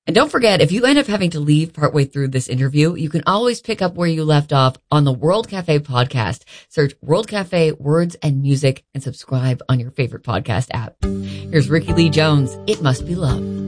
And don't forget, if you end up having to leave partway through this interview, you can always pick up where you left off on the World Cafe podcast. Search World Cafe Words and Music and subscribe on your favorite podcast app. Here's Rickie Lee Jones. It Must Be Love.